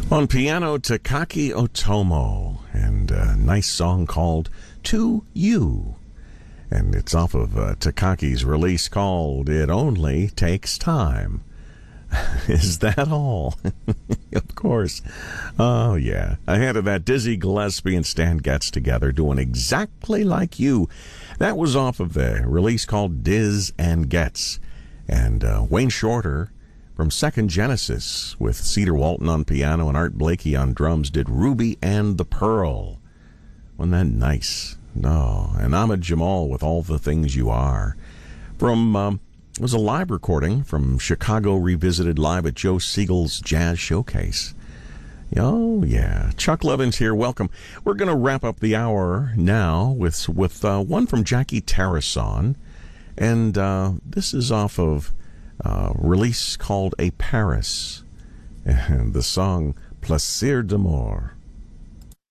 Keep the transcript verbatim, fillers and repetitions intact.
On piano, Takaki Otomo, and a nice song called To You. And it's off of uh, Takaki's release called It Only Takes Time. Is that all? Of course. Oh, yeah. Ahead of that, Dizzy Gillespie and Stan Getz together doing Exactly Like You. That was off of the release called Diz and Getz. And uh, Wayne Shorter from Second Genesis with Cedar Walton on piano and Art Blakey on drums did Ruby and the Pearl. Wasn't that nice? No. And Ahmad Jamal with All the Things You Are. From, um, it was a live recording from Chicago Revisited live at Joe Siegel's Jazz Showcase. Oh, yeah. Chuck Levin's here. Welcome. We're going to wrap up the hour now with, with uh, one from Jackie Tarasson. And uh, this is off of Uh, release called A Paris, and the song Plaisir d'amour.